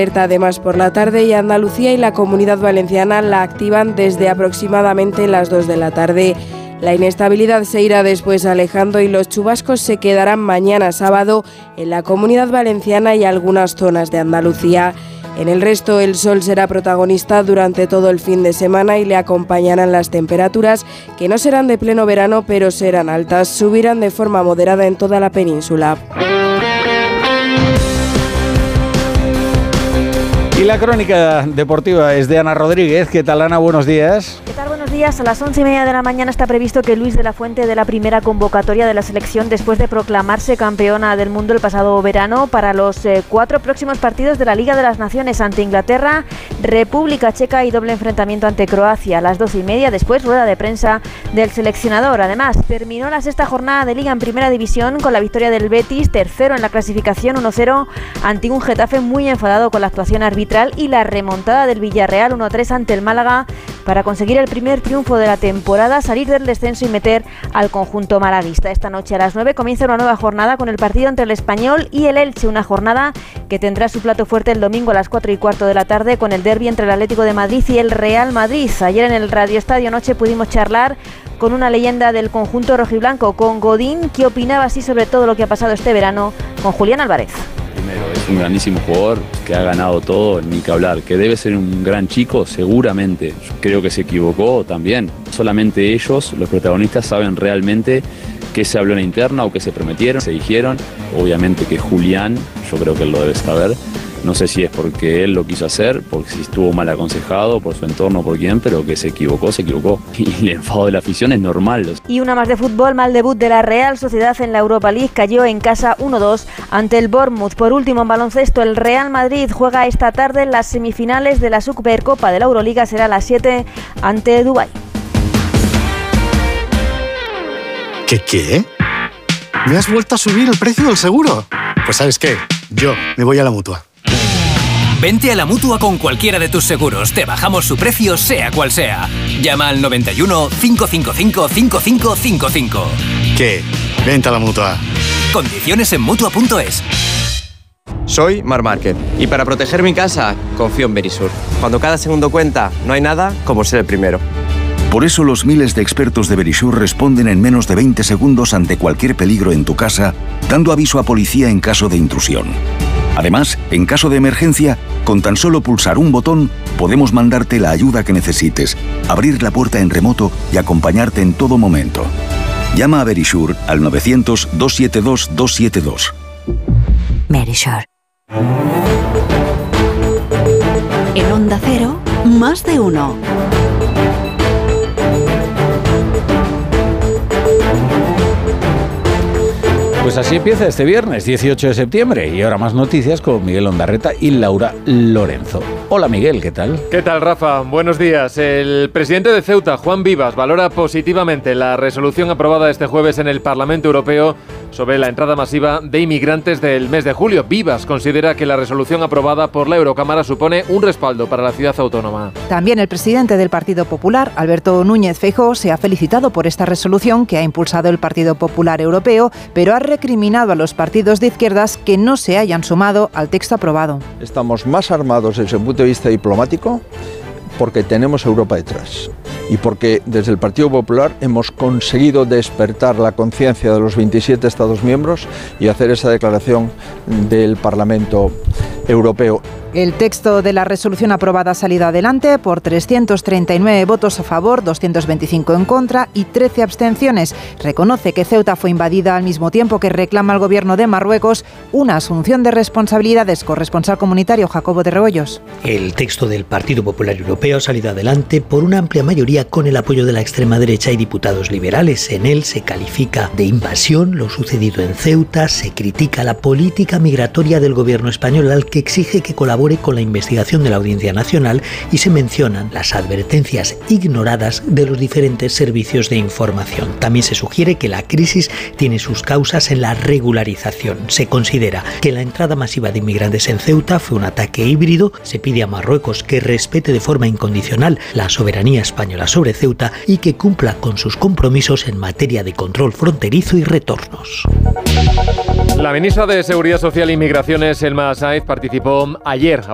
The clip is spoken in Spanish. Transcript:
Además, por la tarde, y Andalucía y la Comunidad Valenciana la activan desde aproximadamente las 2 de la tarde. La inestabilidad se irá después alejando y los chubascos se quedarán mañana sábado en la Comunidad Valenciana y algunas zonas de Andalucía. En el resto, el sol será protagonista durante todo el fin de semana y le acompañarán las temperaturas, que no serán de pleno verano, pero serán altas. Subirán de forma moderada en toda la península. Y la crónica deportiva es de Ana Rodríguez. ¿Qué tal, Ana? Buenos días. ¿Qué tal? Buenos días. A las 11:30 de la mañana está previsto que Luis de la Fuente dé la primera convocatoria de la selección después de proclamarse campeona del mundo el pasado verano para los 4 próximos partidos de la Liga de las Naciones ante Inglaterra, República Checa y doble enfrentamiento ante Croacia. A las 12:30 después rueda de prensa del seleccionador. Además, terminó la sexta jornada de Liga en Primera División con la victoria del Betis, tercero en la clasificación 1-0 ante un Getafe muy enfadado con la actuación arbitral, y la remontada del Villarreal 1-3 ante el Málaga para conseguir el primer triunfo de la temporada, salir del descenso y meter al conjunto malaguista. Esta noche a las 9 comienza una nueva jornada con el partido entre el Español y el Elche, una jornada que tendrá su plato fuerte el domingo a las 4:15 de la tarde con el derbi entre el Atlético de Madrid y el Real Madrid. Ayer en el Radio Estadio Noche pudimos charlar con una leyenda del conjunto rojiblanco, con Godín, que opinaba así sobre todo lo que ha pasado este verano, con Julián Álvarez. Primero, es un grandísimo jugador que ha ganado todo, ni que hablar. Que debe ser un gran chico, seguramente. Yo creo que se equivocó también. Solamente ellos, los protagonistas, saben realmente qué se habló en la interna o qué se prometieron, se dijeron. Obviamente que Julián, yo creo que él lo debe saber. No sé si es porque él lo quiso hacer, porque si estuvo mal aconsejado por su entorno, por quién, pero que se equivocó, se equivocó. Y el enfado de la afición es normal. Y una más de fútbol, mal debut de la Real Sociedad en la Europa League, cayó en casa 1-2 ante el Bournemouth. Por último, en baloncesto, el Real Madrid juega esta tarde en las semifinales de la Supercopa de la Euroliga, será a las 7 ante Dubái. ¿Qué? ¿Me has vuelto a subir el precio del seguro? Pues ¿sabes qué? Yo me voy a la Mutua. Vente a la Mutua con cualquiera de tus seguros. Te bajamos su precio, sea cual sea. Llama al 91 555 5555. ¿Qué? Vente a la Mutua. Condiciones en Mutua.es. Soy Marc Márquez y para proteger mi casa confío en Verisur. Cuando cada segundo cuenta, no hay nada como ser el primero. Por eso los miles de expertos de Verisur responden en menos de 20 segundos ante cualquier peligro en tu casa, dando aviso a policía en caso de intrusión. Además, en caso de emergencia, con tan solo pulsar un botón, podemos mandarte la ayuda que necesites, abrir la puerta en remoto y acompañarte en todo momento. Llama a Verisur al 900-272-272. Verisur. En Onda Cero, más de uno. Pues así empieza este viernes, 18 de septiembre. Y ahora más noticias con Miguel Ondarreta y Laura Lorenzo. Hola Miguel, ¿qué tal? ¿Qué tal, Rafa? Buenos días. El presidente de Ceuta, Juan Vivas, valora positivamente la resolución aprobada este jueves en el Parlamento Europeo sobre la entrada masiva de inmigrantes del mes de julio. Vivas considera que la resolución aprobada por la Eurocámara supone un respaldo para la ciudad autónoma. También el presidente del Partido Popular, Alberto Núñez Feijóo, se ha felicitado por esta resolución que ha impulsado el Partido Popular Europeo, pero ha recriminado a los partidos de izquierdas que no se hayan sumado al texto aprobado. Estamos más armados desde el punto de vista diplomático porque tenemos Europa detrás y porque desde el Partido Popular hemos conseguido despertar la conciencia de los 27 Estados miembros y hacer esa declaración del Parlamento Europeo. El texto de la resolución aprobada ha salido adelante por 339 votos a favor, 225 en contra y 13 abstenciones. Reconoce que Ceuta fue invadida al mismo tiempo que reclama al gobierno de Marruecos una asunción de responsabilidades. Corresponsal comunitario Jacobo de Rebollos. El texto del Partido Popular Europeo ha salido adelante por una amplia mayoría con el apoyo de la extrema derecha y diputados liberales. En él se califica de invasión lo sucedido en Ceuta, se critica la política migratoria del gobierno español al que exige que colabore con la investigación de la Audiencia Nacional y se mencionan las advertencias ignoradas de los diferentes servicios de información. También se sugiere que la crisis tiene sus causas en la regularización. Se considera que la entrada masiva de inmigrantes en Ceuta fue un ataque híbrido. Se pide a Marruecos que respete de forma incondicional la soberanía española sobre Ceuta y que cumpla con sus compromisos en materia de control fronterizo y retornos. La ministra de Seguridad Social e Inmigraciones, Elma Sáez, participó ayer